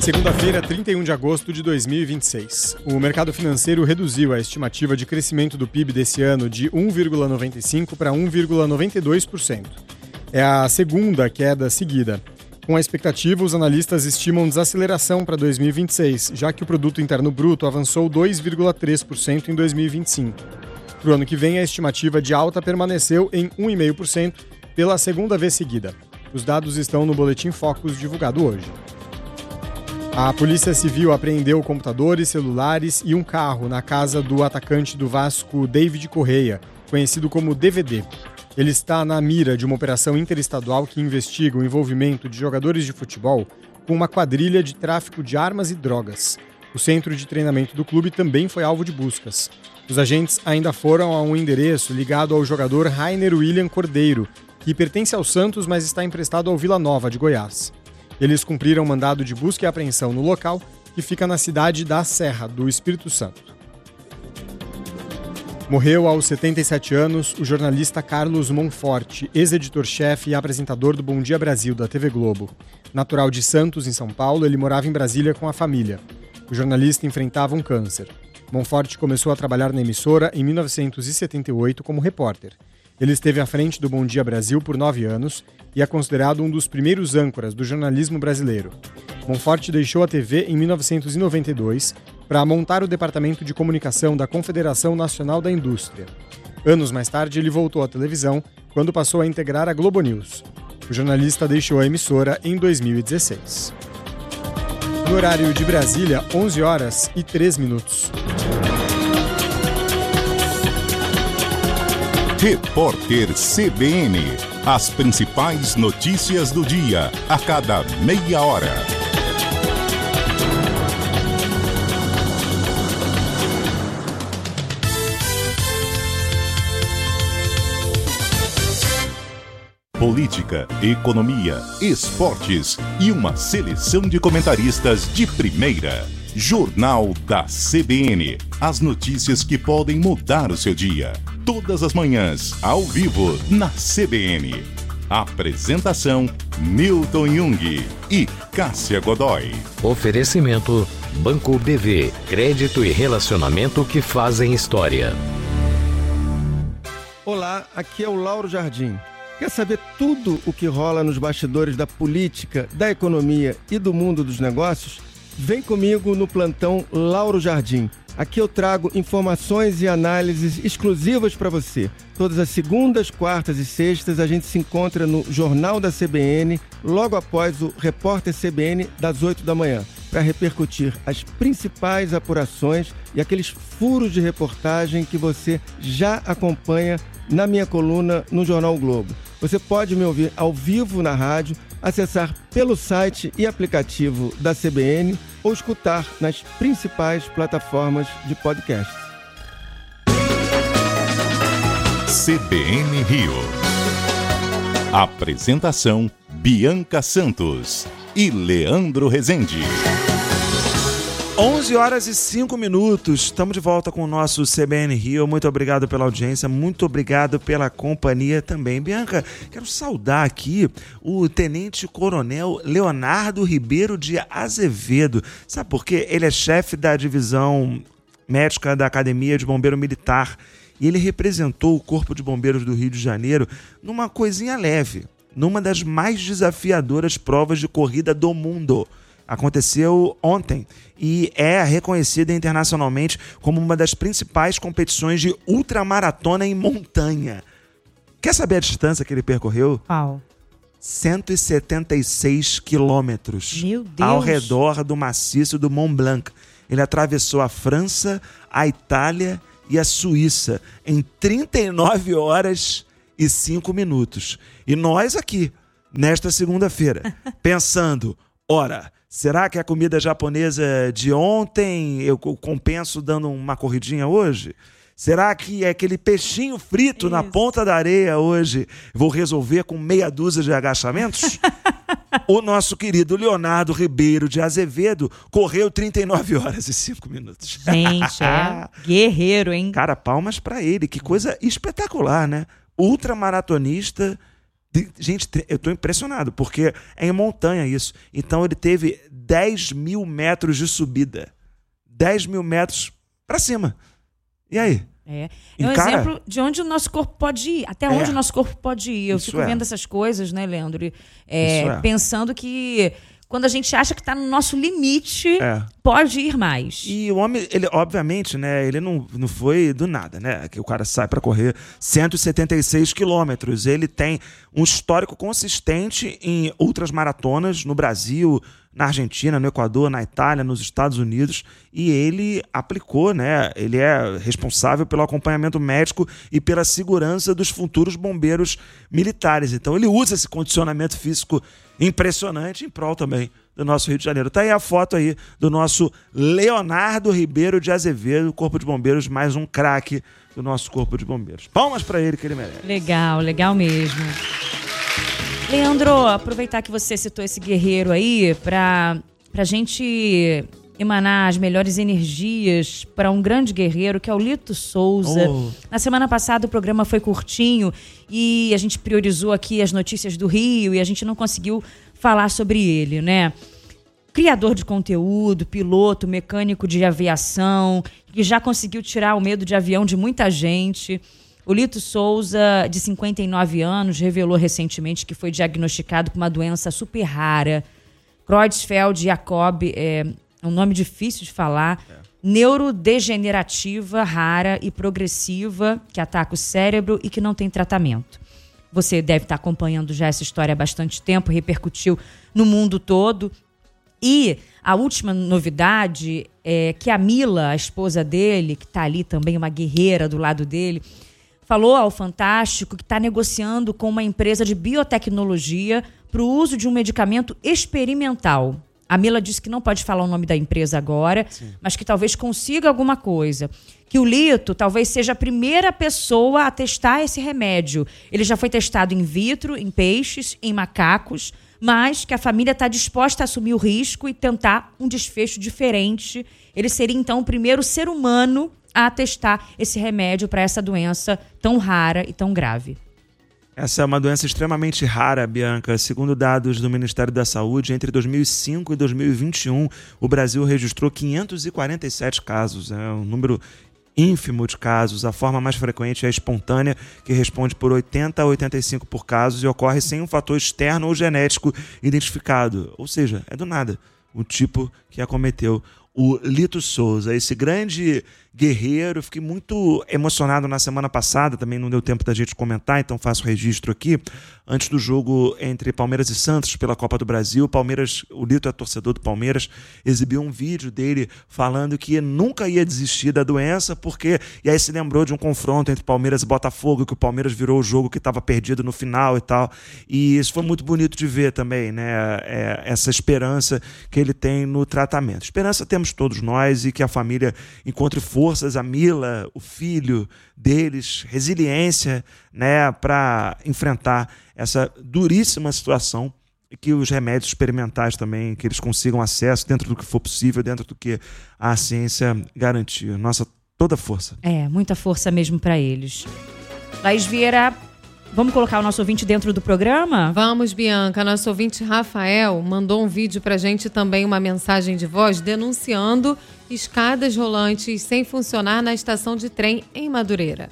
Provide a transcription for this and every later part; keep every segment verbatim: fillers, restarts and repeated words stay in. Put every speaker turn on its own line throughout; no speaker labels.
Segunda-feira, trinta e um de agosto de dois mil e vinte e seis. O mercado financeiro reduziu a estimativa de crescimento do P I B desse ano de um vírgula noventa e cinco por cento para um vírgula noventa e dois por cento. É a segunda queda seguida. Com a expectativa, os analistas estimam desaceleração para dois mil e vinte e seis, já que o produto interno bruto avançou dois vírgula três por cento em dois mil e vinte e cinco. Para o ano que vem, a estimativa de alta permaneceu em um vírgula cinco por cento pela segunda vez seguida. Os dados estão no Boletim Focus divulgado hoje. A Polícia Civil apreendeu computadores, celulares e um carro na casa do atacante do Vasco David Correia, conhecido como D V D. Ele está na mira de uma operação interestadual que investiga o envolvimento de jogadores de futebol com uma quadrilha de tráfico de armas e drogas. O centro de treinamento do clube também foi alvo de buscas. Os agentes ainda foram a um endereço ligado ao jogador Rainer William Cordeiro, que pertence ao Santos, mas está emprestado ao Vila Nova de Goiás. Eles cumpriram mandado de busca e apreensão no local, que fica na cidade da Serra, do Espírito Santo. Morreu aos setenta e sete anos o jornalista Carlos Monforte, ex-editor-chefe e apresentador do Bom Dia Brasil, da T V Globo. Natural de Santos, em São Paulo, ele morava em Brasília com a família. O jornalista enfrentava um câncer. Monforte começou a trabalhar na emissora em mil novecentos e setenta e oito como repórter. Ele esteve à frente do Bom Dia Brasil por nove anos e é considerado um dos primeiros âncoras do jornalismo brasileiro. Monforte deixou a T V em mil novecentos e noventa e dois para montar o Departamento de Comunicação da Confederação Nacional da Indústria. Anos mais tarde, ele voltou à televisão, quando passou a integrar a Globo News. O jornalista deixou a emissora em dois mil e dezesseis. No horário de Brasília, onze horas e três minutos.
Repórter C B N. As principais notícias do dia, a cada meia hora. Política, economia, esportes e uma seleção de comentaristas de primeira. Jornal da C B N. As notícias que podem mudar o seu dia. Todas as manhãs, ao vivo, na C B N. Apresentação, Milton Jung e Cássia Godoy.
Oferecimento, Banco B V. Crédito e relacionamento que fazem história.
Olá, aqui é o Lauro Jardim. Quer saber tudo o que rola nos bastidores da política, da economia e do mundo dos negócios? Vem comigo no plantão Lauro Jardim. Aqui eu trago informações e análises exclusivas para você. Todas as segundas, quartas e sextas a gente se encontra no Jornal da C B N, logo após o Repórter C B N das oito da manhã, para repercutir as principais apurações e aqueles furos de reportagem que você já acompanha na minha coluna no Jornal Globo. Você pode me ouvir ao vivo na rádio, acessar pelo site e aplicativo da C B N ou escutar nas principais plataformas de podcast.
C B N Rio. Apresentação, Bianca Santos e Leandro Rezende.
onze horas e cinco minutos, estamos de volta com o nosso C B N Rio. Muito obrigado pela audiência, muito obrigado pela companhia também. Bianca, quero saudar aqui o Tenente Coronel Leonardo Ribeiro de Azevedo. Sabe por quê? Ele é chefe da divisão médica da Academia de Bombeiro Militar e ele representou o Corpo de Bombeiros do Rio de Janeiro numa coisinha leve, numa das mais desafiadoras provas de corrida do mundo. Aconteceu ontem e é reconhecida internacionalmente como uma das principais competições de ultramaratona em montanha. Quer saber a distância que ele percorreu?
Qual?
cento e setenta e seis quilômetros.
Meu Deus!
Ao redor do maciço do Mont Blanc. Ele atravessou a França, a Itália e a Suíça em trinta e nove horas e cinco minutos. E nós aqui, nesta segunda-feira, pensando, ora... será que a comida japonesa de ontem eu compenso dando uma corridinha hoje? Será que é aquele peixinho frito Isso. na ponta da areia hoje vou resolver com meia dúzia de agachamentos? O nosso querido Leonardo Ribeiro de Azevedo correu trinta e nove horas e cinco minutos.
Gente, é guerreiro, hein?
Cara, palmas pra ele. Que coisa espetacular, né? Ultramaratonista Gente, eu tô impressionado, porque é em montanha isso. Então ele teve dez mil metros de subida. dez mil metros pra cima. E aí?
É, é um
Encara?
exemplo de onde o nosso corpo pode ir, até
É.
onde o nosso corpo pode ir. Eu
Isso
fico
é.
vendo essas coisas, né, Leandro? E, é,
Isso é.
pensando que quando a gente acha que está no nosso limite,
É.
pode ir mais.
E o homem, ele, obviamente, né, ele não, não foi do nada, né? Que o cara sai para correr cento e setenta e seis quilômetros. Ele tem um histórico consistente em outras maratonas no Brasil, na Argentina, no Equador, na Itália, nos Estados Unidos, e ele aplicou, né? Ele é responsável pelo acompanhamento médico e pela segurança dos futuros bombeiros militares. Então ele usa esse condicionamento físico impressionante em prol também do nosso Rio de Janeiro. Tá aí a foto aí do nosso Leonardo Ribeiro de Azevedo, Corpo de Bombeiros, mais um craque do nosso Corpo de Bombeiros. Palmas para ele que ele merece.
Legal, legal mesmo. Leandro, aproveitar que você citou esse guerreiro aí para a gente emanar as melhores energias para um grande guerreiro que é o Lito Souza.
Oh.
Na semana passada o programa foi curtinho e a gente priorizou aqui as notícias do Rio e a gente não conseguiu falar sobre ele, né? Criador de conteúdo, piloto, mecânico de aviação, que já conseguiu tirar o medo de avião de muita gente. O Lito Souza, de cinquenta e nove anos, revelou recentemente que foi diagnosticado com uma doença super rara, Creutzfeldt-Jakob, é um nome difícil de falar, é. neurodegenerativa, rara e progressiva, que ataca o cérebro e que não tem tratamento. Você deve estar acompanhando já essa história há bastante tempo, repercutiu no mundo todo. E a última novidade é que a Mila, a esposa dele, que está ali também, uma guerreira do lado dele, falou ao Fantástico que está negociando com uma empresa de biotecnologia para o uso de um medicamento experimental. A Mila disse que não pode falar o nome da empresa agora, Sim. mas que talvez consiga alguma coisa. Que o Lito talvez seja a primeira pessoa a testar esse remédio. Ele já foi testado in vitro, em peixes, em macacos, mas que a família está disposta a assumir o risco e tentar um desfecho diferente. Ele seria, então, o primeiro ser humano a testar esse remédio para essa doença tão rara e tão grave.
Essa é uma doença extremamente rara, Bianca. Segundo dados do Ministério da Saúde, entre dois mil e cinco e dois mil e vinte e um, o Brasil registrou quinhentos e quarenta e sete casos. É um número ínfimo de casos. A forma mais frequente é a espontânea, que responde por oitenta a oitenta e cinco por casos e ocorre sem um fator externo ou genético identificado. Ou seja, é do nada o tipo que acometeu o Lito Souza, esse grande guerreiro. Fiquei muito emocionado na semana passada, também não deu tempo da gente comentar, então faço registro aqui. Antes do jogo entre Palmeiras e Santos pela Copa do Brasil, Palmeiras, o Lito é torcedor do Palmeiras, exibiu um vídeo dele falando que nunca ia desistir da doença, porque, e aí se lembrou de um confronto entre Palmeiras e Botafogo, que o Palmeiras virou o jogo que estava perdido no final e tal, e isso foi muito bonito de ver também, né, é, essa esperança que ele tem no tratamento. Esperança temos todos nós, e que a família encontre forças, a Mila, o filho deles, resiliência, né, para enfrentar essa duríssima situação, e que os remédios experimentais também, que eles consigam acesso dentro do que for possível, dentro do que a ciência garantir. Nossa, toda força.
É, muita força mesmo para eles. Laís Vieira, vamos colocar o nosso ouvinte dentro do programa?
Vamos, Bianca. Nosso ouvinte Rafael mandou um vídeo pra gente, também uma mensagem de voz, denunciando escadas rolantes sem funcionar na estação de trem em Madureira.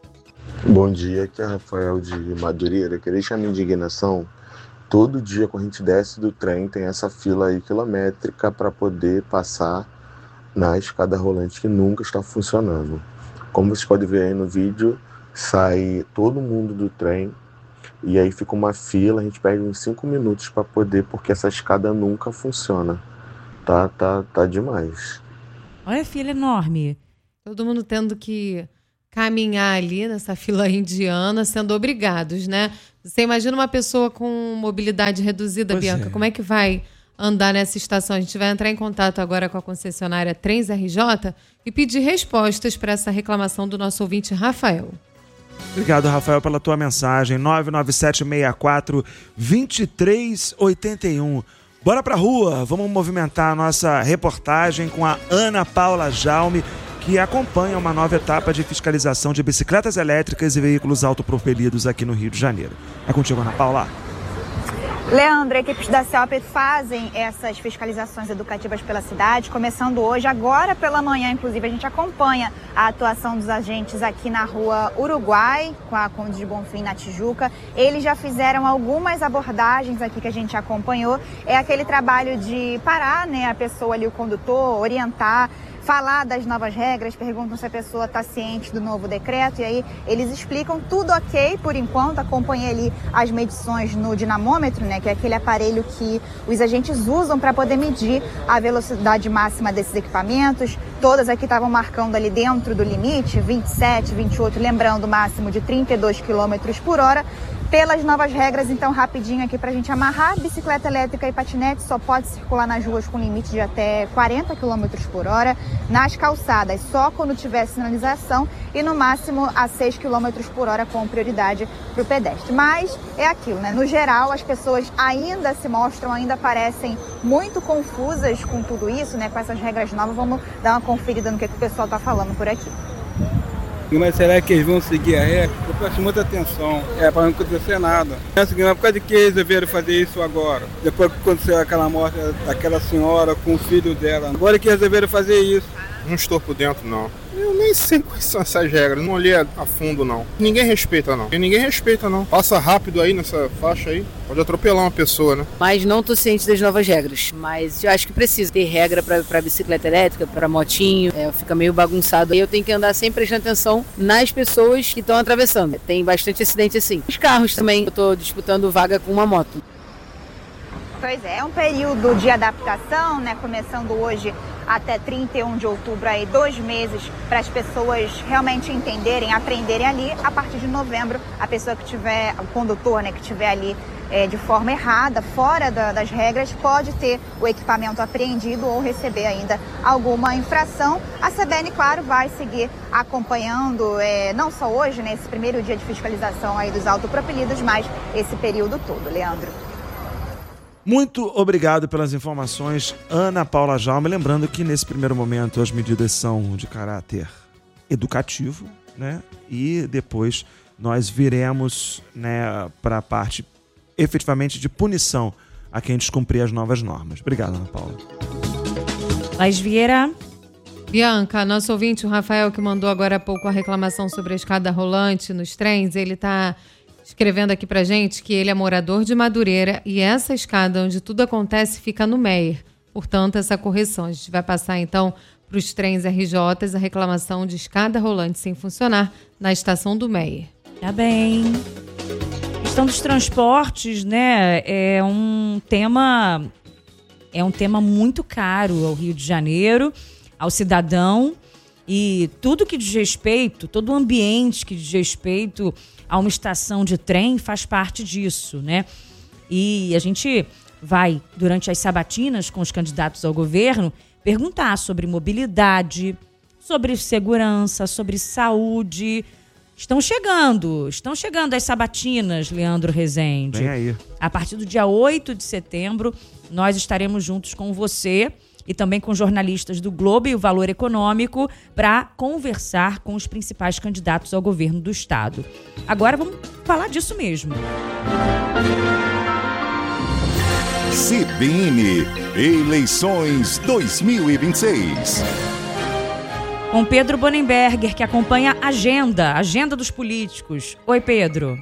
Bom dia, aqui é Rafael de Madureira. Queria deixar minha indignação. Todo dia quando a gente desce do trem tem essa fila aí quilométrica para poder passar na escada rolante que nunca está funcionando. Como vocês podem ver aí no vídeo, sai todo mundo do trem e aí fica uma fila, a gente perde uns cinco minutos para poder, porque essa escada nunca funciona. Tá, tá, tá demais.
Olha a fila enorme.
Todo mundo tendo que caminhar ali nessa fila indiana, sendo obrigados, né? Você imagina uma pessoa com mobilidade reduzida,
Pois
Bianca,
é.
como é que vai andar nessa estação? A gente vai entrar em contato agora com a concessionária Trens R J e pedir respostas para essa reclamação do nosso ouvinte Rafael.
Obrigado, Rafael, pela tua mensagem. nove nove sete seis quatro, dois três oito um. Bora pra rua, vamos movimentar a nossa reportagem com a Ana Paula Jaume, que acompanha uma nova etapa de fiscalização de bicicletas elétricas e veículos autopropelidos aqui no Rio de Janeiro. É contigo, Ana Paula.
Leandro, equipes da CELP fazem essas fiscalizações educativas pela cidade, começando hoje, agora pela manhã, inclusive, a gente acompanha a atuação dos agentes aqui na rua Uruguai, com a Conde de Bonfim, na Tijuca. Eles já fizeram algumas abordagens aqui que a gente acompanhou. É aquele trabalho de parar, né, a pessoa ali, o condutor, orientar, falar das novas regras, perguntam se a pessoa está ciente do novo decreto, e aí eles explicam tudo ok por enquanto. Acompanhei ali as medições no dinamômetro, né, que é aquele aparelho que os agentes usam para poder medir a velocidade máxima desses equipamentos. Todas aqui estavam marcando ali dentro do limite, vinte e sete, vinte e oito, lembrando o máximo de trinta e dois quilômetros por hora. Pelas novas regras, então, rapidinho aqui pra gente amarrar, bicicleta elétrica e patinete só pode circular nas ruas com limite de até quarenta quilômetros por hora, nas calçadas só quando tiver sinalização e no máximo a seis quilômetros por hora com prioridade para o pedestre. Mas é aquilo, né? No geral, as pessoas ainda se mostram, ainda parecem muito confusas com tudo isso, né? Com essas regras novas. Vamos dar uma conferida no que, que o pessoal tá falando por aqui.
Mas será que eles vão seguir a regra? Eu presto muita atenção, é para não acontecer nada. É o seguinte, mas por causa de que eles deveram fazer isso agora? Depois que aconteceu aquela morte daquela senhora com o filho dela. Agora que eles deveram fazer isso.
Não estou por dentro, não. Eu nem sei quais são essas regras, não olhei a fundo, não. Ninguém respeita, não. E ninguém respeita, não. Passa rápido aí nessa faixa aí, pode atropelar uma pessoa, né?
Mas não tô ciente das novas regras. Mas eu acho que precisa ter regra pra, pra bicicleta elétrica, pra motinho. É, fica meio bagunçado. Aí eu tenho que andar sempre prestando atenção nas pessoas que estão atravessando. Tem bastante acidente assim. Os carros também, eu tô disputando vaga com uma moto.
Pois é, é um período de adaptação, né? Começando hoje até trinta e um de outubro, aí dois meses para as pessoas realmente entenderem, aprenderem ali. A partir de novembro, a pessoa que tiver, o condutor, né, que tiver ali é, de forma errada, fora da, das regras, pode ter o equipamento apreendido ou receber ainda alguma infração. A C B N, claro, vai seguir acompanhando, é, não só hoje, né, esse primeiro dia de fiscalização aí dos autopropelidos, mas esse período todo, Leandro.
Muito obrigado pelas informações, Ana Paula Jaume. Lembrando que nesse primeiro momento as medidas são de caráter educativo, né? E depois nós viremos, né, para a parte efetivamente de punição a quem descumprir as novas normas. Obrigado, Ana Paula.
Laís Vieira.
Bianca, nosso ouvinte, o Rafael, que mandou agora há pouco a reclamação sobre a escada rolante nos trens, ele está escrevendo aqui pra gente que ele é morador de Madureira e essa escada onde tudo acontece fica no Meier. Portanto, essa correção. A gente vai passar, então, para os trens R Js a reclamação de escada rolante sem funcionar na estação do Meier.
Tá bem. A questão dos transportes, né, é um tema, é um tema muito caro ao Rio de Janeiro, ao cidadão, e tudo que diz respeito, todo o ambiente que diz respeito a uma estação de trem faz parte disso, né? E a gente vai, durante as sabatinas com os candidatos ao governo, perguntar sobre mobilidade, sobre segurança, sobre saúde. Estão chegando, estão chegando as sabatinas, Leandro Rezende.
Vem aí.
A partir do dia oito de setembro, nós estaremos juntos com você e também com jornalistas do Globo e o Valor Econômico para conversar com os principais candidatos ao governo do estado. Agora vamos falar disso mesmo.
C B N Eleições dois mil e vinte e seis.
Com Pedro Bonenberger, que acompanha a agenda, a agenda dos políticos. Oi, Pedro.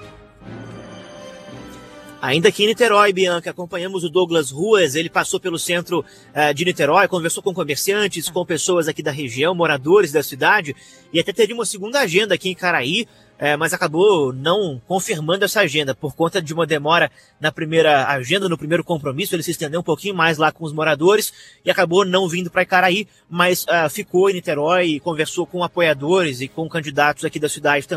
Ainda aqui em Niterói, Bianca, acompanhamos o Douglas Ruas. Ele passou pelo centro uh, de Niterói, conversou com comerciantes, com pessoas aqui da região, moradores da cidade, e até teria uma segunda agenda aqui em Caraí, uh, mas acabou não confirmando essa agenda por conta de uma demora na primeira agenda, no primeiro compromisso. Ele se estendeu um pouquinho mais lá com os moradores e acabou não vindo para Caraí, mas uh, ficou em Niterói e conversou com apoiadores e com candidatos aqui da cidade também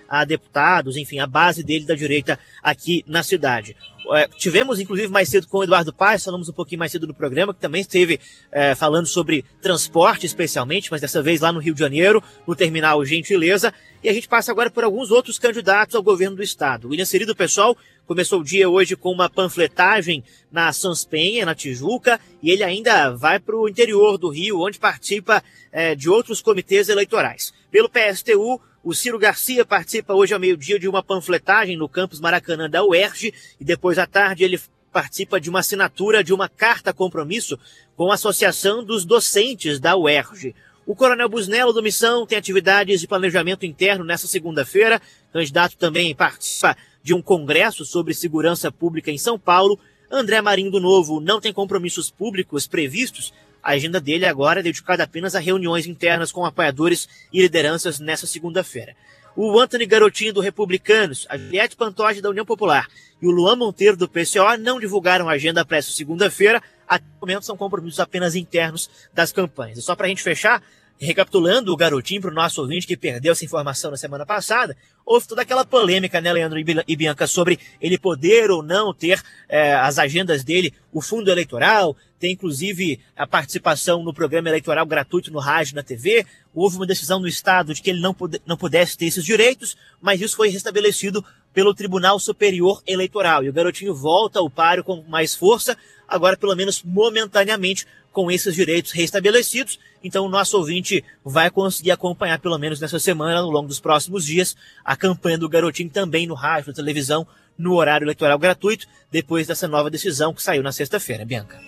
a deputados, enfim, a base dele da direita aqui na cidade. É, tivemos, inclusive, mais cedo com o Eduardo Paes, falamos um pouquinho mais cedo no programa, que também esteve é, falando sobre transporte especialmente, mas dessa vez lá no Rio de Janeiro, no terminal Gentileza. E a gente passa agora por alguns outros candidatos ao governo do estado. O William Seri do PSOL começou o dia hoje com uma panfletagem na Sãos Penha, na Tijuca, e ele ainda vai para o interior do Rio, onde participa é, de outros comitês eleitorais. Pelo P S T U, o Ciro Garcia participa hoje ao meio-dia de uma panfletagem no campus Maracanã da U E R J e depois à tarde ele participa de uma assinatura de uma carta compromisso com a Associação dos Docentes da U E R J. O Coronel Busnello do Missão tem atividades de planejamento interno nesta segunda-feira. O candidato também participa de um congresso sobre segurança pública em São Paulo. André Marinho do Novo não tem compromissos públicos previstos. A agenda dele agora é dedicada apenas a reuniões internas com apoiadores e lideranças nessa segunda-feira. O Antony Garotinho do Republicanos, a Juliette Pantoja da União Popular e o Luan Monteiro do P C O não divulgaram a agenda para essa segunda-feira. Até o momento são compromissos apenas internos das campanhas. E só para a gente fechar, recapitulando o Garotinho para o nosso ouvinte que perdeu essa informação na semana passada, houve toda aquela polêmica, né, Leandro e Bianca, sobre ele poder ou não ter é, as agendas dele, o fundo eleitoral, tem inclusive a participação no programa eleitoral gratuito no rádio e na T V. Houve uma decisão no Estado de que ele não, pude, não pudesse ter esses direitos, mas isso foi restabelecido pelo Tribunal Superior Eleitoral. E o Garotinho volta ao páreo com mais força, agora pelo menos momentaneamente, com esses direitos restabelecidos. Então o nosso ouvinte vai conseguir acompanhar, pelo menos nessa semana, ao longo dos próximos dias, a campanha do Garotinho também no rádio, na televisão, no horário eleitoral gratuito, depois dessa nova decisão que saiu na sexta-feira. Bianca.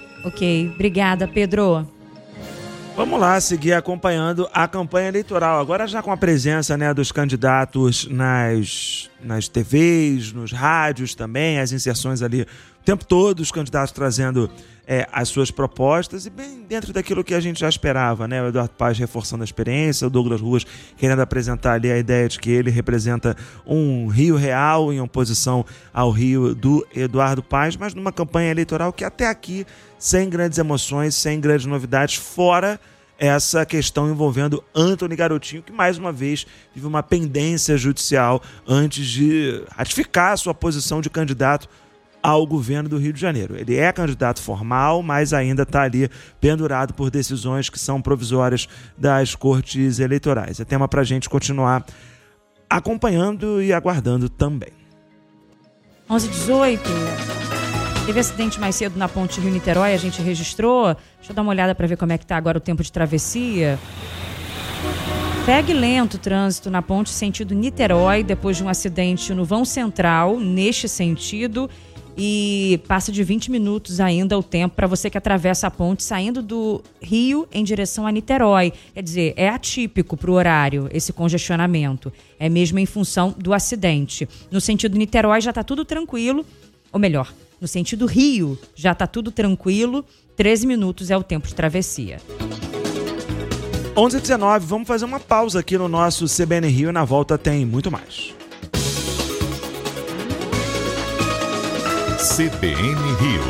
Ok, obrigada, Pedro.
Vamos lá, seguir acompanhando a campanha eleitoral. Agora já com a presença, né, dos candidatos nas, nas T Vs, nos rádios também, as inserções ali o tempo todo, os candidatos trazendo é, as suas propostas e bem dentro daquilo que a gente já esperava, né? O Eduardo Paes reforçando a experiência, o Douglas Ruas querendo apresentar ali a ideia de que ele representa um Rio real em oposição ao Rio do Eduardo Paes, mas numa campanha eleitoral que até aqui, sem grandes emoções, sem grandes novidades, fora essa questão envolvendo Antony Garotinho, que mais uma vez vive uma pendência judicial antes de ratificar a sua posição de candidato ao governo do Rio de Janeiro. Ele é candidato formal, mas ainda está ali pendurado por decisões que são provisórias das cortes eleitorais. É tema para a gente continuar acompanhando e aguardando também.
onze e dezoito. Teve acidente mais cedo na ponte Rio-Niterói, a gente registrou. Deixa eu dar uma olhada para ver como é que está agora o tempo de travessia. Segue lento o trânsito na ponte sentido Niterói, depois de um acidente no vão central, neste sentido, e passa de vinte minutos ainda o tempo para você que atravessa a ponte saindo do Rio em direção a Niterói. Quer dizer, é atípico para o horário esse congestionamento. É mesmo em função do acidente. No sentido Niterói já está tudo tranquilo, ou melhor, no sentido Rio já está tudo tranquilo, treze minutos é o tempo de travessia.
onze e dezenove, vamos fazer uma pausa aqui no nosso C B N Rio e na volta tem muito mais.
C B N Rio.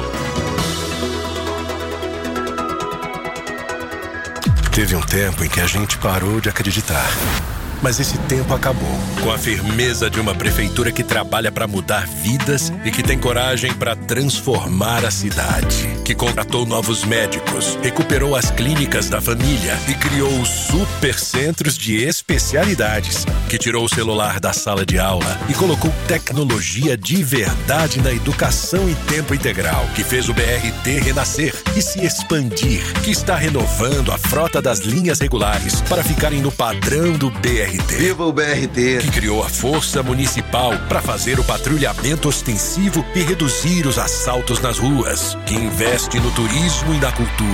Teve um tempo em que a gente parou de acreditar. Mas esse tempo acabou. Com a firmeza de uma prefeitura que trabalha para mudar vidas e que tem coragem para transformar a cidade. Que contratou novos médicos, recuperou as clínicas da família e criou os supercentros de especialidades. Que tirou o celular da sala de aula e colocou tecnologia de verdade na educação em tempo integral. Que fez o B R T renascer e se expandir. Que está renovando a frota das linhas regulares para ficarem no padrão do B R T.
Viva o B R T!
Que criou a Força Municipal para fazer o patrulhamento ostensivo e reduzir os assaltos nas ruas. Que investe no turismo e na cultura.